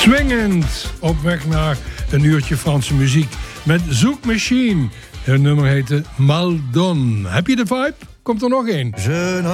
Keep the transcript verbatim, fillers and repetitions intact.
Swingend op weg naar een uurtje Franse muziek met Zouk Machine. Het nummer heette Maldon. Heb je de vibe? Komt er nog één?